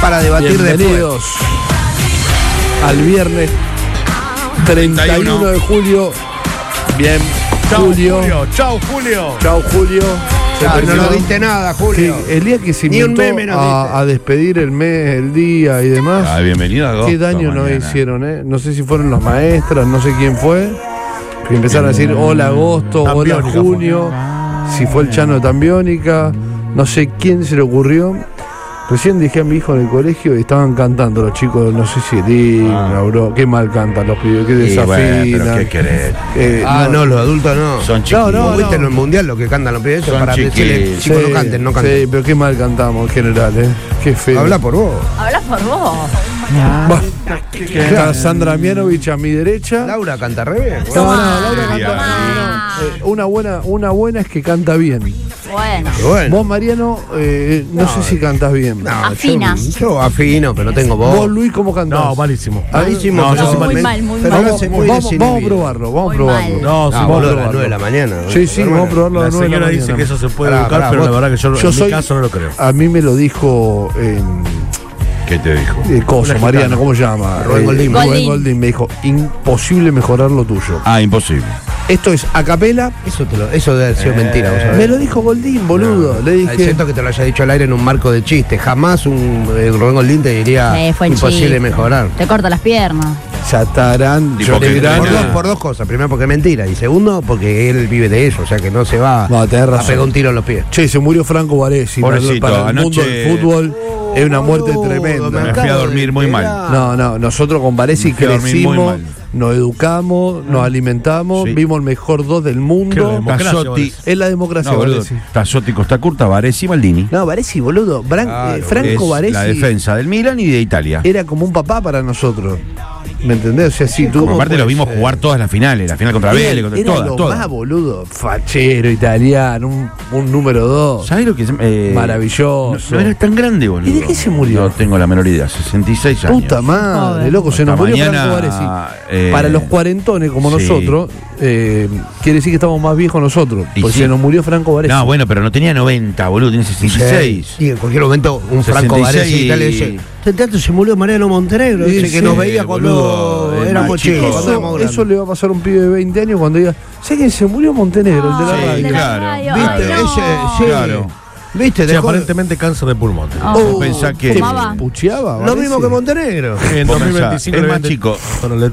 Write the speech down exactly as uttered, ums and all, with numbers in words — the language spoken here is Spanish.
para debatir Bienvenidos después. al viernes treinta y uno de julio. Bien, Chau, Julio. Julio. Chau, Julio. Chau, Julio. Se Chau, no terminó. nos diste nada, Julio. Sí, el día que se Ni un inventó meme nos a, diste. a despedir el mes, el día y demás. Ah, bienvenido a agosto. Qué daño nos mañana. hicieron, ¿eh? No sé si fueron los maestros, no sé quién fue. Que empezaron a decir hola agosto, hola Tambiónica junio. Si fue el Chano de Tambiónica. No sé quién se le ocurrió. Recién dejé a mi hijo en el colegio y estaban cantando los chicos, no sé si digna, Ah. bro. Qué mal cantan los pibes, qué Y bueno, desafinan. pero ¿qué querés? Eh, Ah, no, los adultos no. Son No, chiquitos. no, ¿Vos viste en el mundial lo que cantan los pibes? Son Para decirle, chiquitos. chicos, sí, no canten, no canten. Sí, pero qué mal cantamos en general, ¿eh? Qué feo. Habla por vos. Habla por vos. Bah. Está Sandra Mianovich a mi derecha. Laura canta re bien. No, boludo. no, Laura Seria, canta. no, no. Eh, una, buena, una buena es que canta bien. Bueno. Pero bueno. Vos, Mariano, eh, no, No, sé si cantás bien. No, Afina. Yo, yo afino, pero no tengo voz. Vos, Luis, ¿cómo cantás? No, malísimo. Malísimo. No, pero yo soy me- muy mal, muy pero mal. me Vamos, hace muy vamos, vamos a desinhibido. probarlo, vamos a Muy probarlo. mal. No, sí, Ah, vos boludo, a lo- las nueve de la mañana. Sí, sí, Hermano. vamos a probarlo a La las nueve de señora la dice mañana. que eso se puede Pará, educar, pará, pero vos- la verdad que yo, yo en soy- mi caso no lo creo. A mí me lo dijo en ¿Qué te dijo? eh, Coso, Una Mariano, gitana. ¿cómo se llama? Rubén Eh, Goldín. Rubén Goldín. Goldín me dijo, imposible mejorar lo tuyo. Ah, imposible. Esto es a capela. Eso, te lo, eso debe haber sido Eh, mentira, vos sabés. Me lo dijo Goldín, boludo. Le dije. Siento que te lo haya dicho al aire en un marco de chiste. Jamás un eh, Rubén Goldín te diría Sí, fue el imposible chiste. mejorar. Te corta las piernas. Ya estarán, Tipo que llorarán. Por Mirá. dos, por dos cosas. Primero porque es mentira. Y segundo porque él vive de eso. O sea que no se va No, tenés a razón. pegar un tiro en los pies. Che, se murió Franco Varesi. Pobrecito, Para el mundo anoche- del fútbol es una muerte Boludo, tremenda. me acabo fui a de dormir muy mal. enterar. No, no, nosotros con Varesi Me fui a dormir muy crecimos, mal. nos educamos, nos alimentamos, Sí. vimos el mejor dos del Qué mundo. democracia, Tasotti. Varesi. Es la democracia, No, boludo. Varesi. Tasotti, Costa Curta, Varesi, Maldini. No, Varesi, boludo. Bran- Claro, eh, Franco Es Varesi la defensa del Milan y de Italia. era como un papá para nosotros. ¿Me entendés? O sea, sí, tú. Como aparte lo vimos jugar todas las finales, la final contra Vélez, contra era todas, lo todas. más, boludo. Fachero, italiano, un, un número dos. ¿Sabés lo que es? Eh, Maravilloso. No, no era tan grande, boludo. ¿Y de qué se murió? No tengo la menor idea, sesenta y seis años. Puta madre, Joder. loco, se nos Hasta murió mañana, Franco Varesi. eh, Para los cuarentones como sí. nosotros, eh, quiere decir que estamos más viejos nosotros. Y Porque sí. se nos murió Franco Varesi. No, bueno, pero no tenía noventa, boludo, tiene sesenta y seis. Y en cualquier momento un Franco sesenta y seis Varesi y tal le dice: "Este teatro se murió Mariano Montenegro, Sí, ese que sí, nos veía cuando boludo, es éramos más chicos. chico. cuando éramos Eso, grandes". eso le va a pasar a un pibe de veinte años cuando diga, sé que se murió Montenegro, el de la Ay, radio. de la claro. radio. ¿Viste? Ay, no. Ese, sí. Claro. ¿Viste? Sí, Dejó- aparentemente cáncer de pulmón. Oh. Vos pensás que. Fumaba. ¿Pucheaba? Lo Varesi? mismo que Montenegro. En Vos dos mil pensás, veinticinco es le más habían- chico. Bueno, le